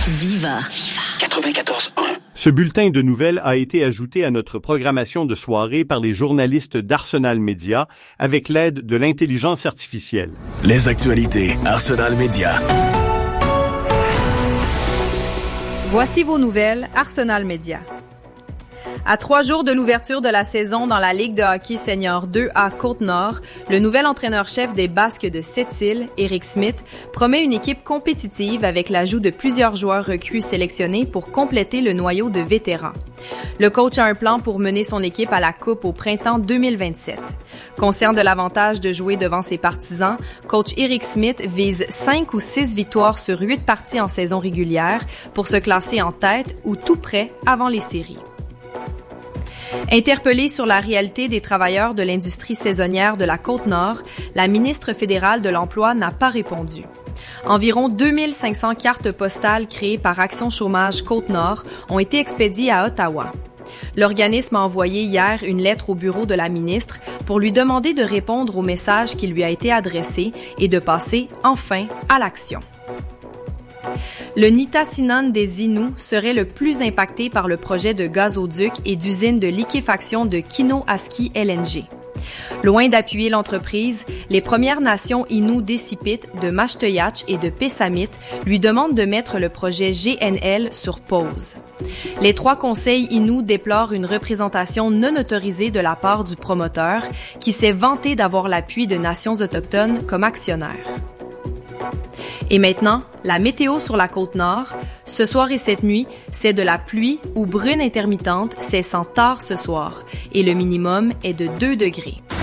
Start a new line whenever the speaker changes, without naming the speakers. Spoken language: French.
Viva 94.1.
Ce bulletin de nouvelles a été ajouté à notre programmation de soirée par les journalistes d'Arsenal Média avec l'aide de l'intelligence artificielle.
Les actualités Arsenal Média.
Voici vos nouvelles Arsenal Média. À 3 jours de l'ouverture de la saison dans la Ligue de hockey senior 2A Côte-Nord, le nouvel entraîneur-chef des Basques de Sept-Îles, Eric Smith, promet une équipe compétitive avec l'ajout de plusieurs joueurs recrues sélectionnés pour compléter le noyau de vétérans. Le coach a un plan pour mener son équipe à la Coupe au printemps 2027. Conscient de l'avantage de jouer devant ses partisans, coach Eric Smith vise 5 ou 6 victoires sur 8 parties en saison régulière pour se classer en tête ou tout près avant les séries. Interpellée sur la réalité des travailleurs de l'industrie saisonnière de la Côte-Nord, la ministre fédérale de l'Emploi n'a pas répondu. Environ 2500 cartes postales créées par Action Chômage Côte-Nord ont été expédiées à Ottawa. L'organisme a envoyé hier une lettre au bureau de la ministre pour lui demander de répondre au message qui lui a été adressé et de passer enfin à l'action. Le Nitassinan des Inuits serait le plus impacté par le projet de gazoduc et d'usine de liquéfaction de Kinoaski LNG. Loin d'appuyer l'entreprise, les Premières Nations Inuits d'Essipit, de Mashteuiatsh et de Pessamit lui demandent de mettre le projet GNL sur pause. Les 3 conseils Inuits déplorent une représentation non autorisée de la part du promoteur qui s'est vanté d'avoir l'appui de nations autochtones comme actionnaires. Et maintenant, la météo sur la Côte-Nord. Ce soir et cette nuit, c'est de la pluie ou brune intermittente, cessant tard ce soir. Et le minimum est de 2 degrés.